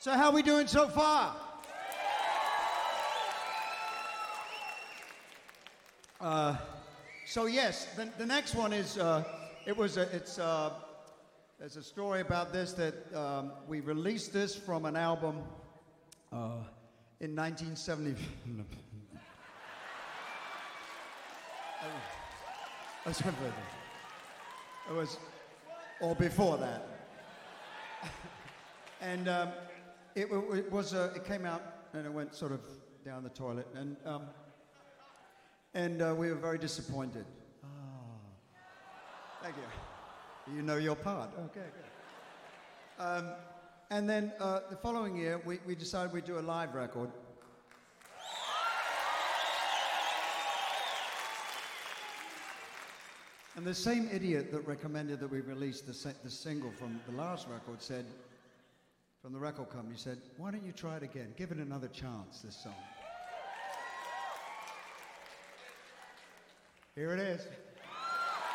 So how are we doing so far? So yes, the next one is there's a story about this that we released this from an album in 1970. It was or before that, and it came out and it went sort of down the toilet, and we were very disappointed. Oh, thank you. You know your part. Okay, good. And then the following year, we decided we'd do a live record. And the same idiot that recommended that we release the single from the last record said, from the record company, said, why don't you try it again? Give it another chance, this song. Here it is.